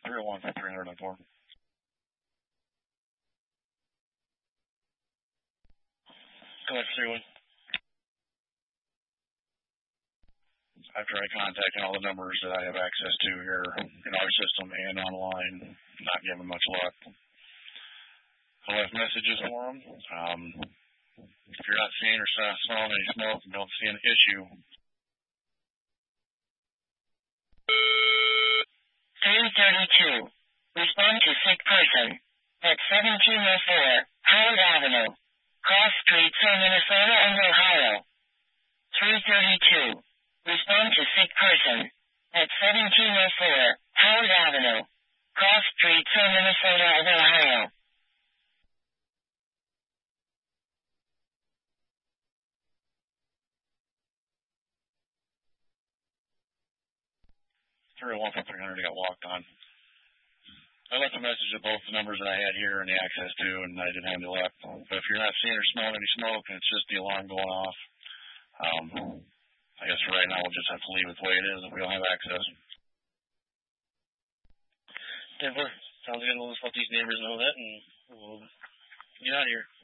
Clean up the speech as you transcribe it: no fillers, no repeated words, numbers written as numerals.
301 for 304. Go ahead, 31. I've tried contacting all the numbers that I have access to here in our system and online, not getting much luck. I left messages for them. If you're not seeing or smelling any smoke and don't see an issue, 332. Respond to sick person at 1704 Howard Avenue, Cross Street, Minnesota and Ohio. 332. Respond to sick person at 1704 Howard Avenue, Cross Street, Minnesota and Ohio. 301 for 300 got walked on. I left a message of both the numbers that I had here and the access to, and I didn't have any luck. But if you're not seeing or smelling any smoke and it's just the alarm going off, I guess for right now we'll just have to leave it the way it is if we don't have access. Denver, sounds good. We'll just let these neighbors know that, and we'll get out of here.